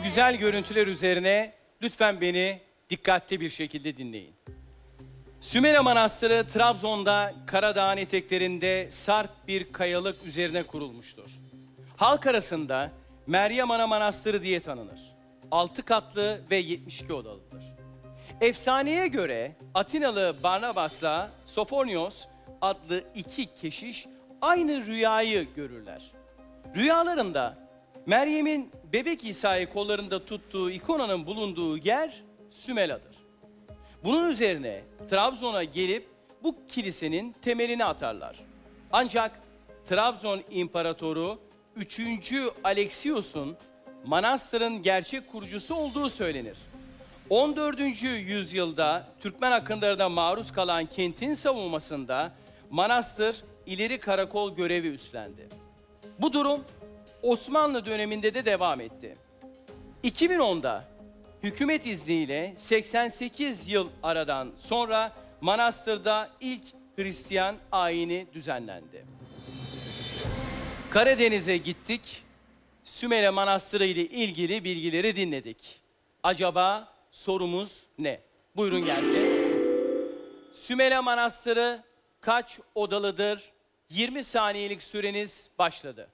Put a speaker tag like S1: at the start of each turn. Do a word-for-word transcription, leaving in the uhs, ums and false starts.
S1: güzel görüntüler üzerine lütfen beni dikkatli bir şekilde dinleyin. Sümele Manastırı Trabzon'da Karadağ'ın eteklerinde sarp bir kayalık üzerine kurulmuştur. Halk arasında Meryem Ana Manastırı diye tanınır. Altı katlı ve yetmiş iki odalıdır. Efsaneye göre Atinalı Barnabas'la Sophonios adlı iki keşiş aynı rüyayı görürler. Rüyalarında Meryem'in bebek İsa'yı kollarında tuttuğu ikonanın bulunduğu yer Sümela'dır. Bunun üzerine Trabzon'a gelip bu kilisenin temelini atarlar. Ancak Trabzon İmparatoru üçüncü Alexios'un manastırın gerçek kurucusu olduğu söylenir. on dördüncü yüzyılda Türkmen akınlarına maruz kalan kentin savunmasında manastır ileri karakol görevi üstlendi. Bu durum Osmanlı döneminde de devam etti. iki bin onda hükümet izniyle seksen sekiz yıl aradan sonra manastırda ilk Hristiyan ayini düzenlendi. Karadeniz'e gittik, Sümele Manastırı ile ilgili bilgileri dinledik. Acaba sorumuz ne? Buyurun gelsin. Sümele Manastırı kaç odalıdır? yirmi saniyelik süreniz başladı.